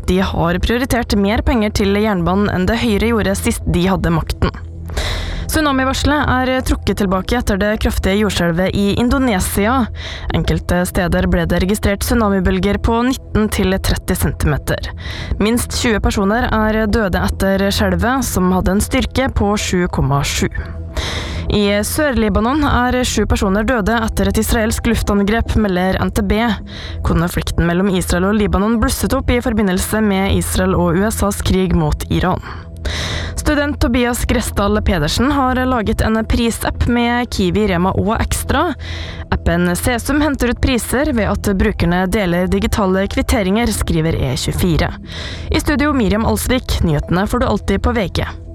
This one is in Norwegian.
at de har prioritert mer penger til jernbanen enn det Høyre gjorde sist de hadde makten. Tsunami-varselet trukket tilbake etter det kraftige jordskjelvet i Indonesia. Enkelte steder ble det registrert tsunamibølger på 19 til 30 centimeter. Minst 20 personer døde etter skjelvet, som hadde en styrke på 7,7. I Sør-Libanon 7 personer døde etter et israelsk luftangrep, melder NTB. Konflikten mellom Israel og Libanon blusset opp i forbindelse med Israel og USAs krig mot Iran. Student Tobias Gressdal Pedersen har laget en prisapp med Kiwi, Rema og Extra. Appen Sesum henter ut priser ved at brukerne deler digitale kvitteringer, skriver E24. I studio Miriam Alsvik, nyhetene får du alltid på VG.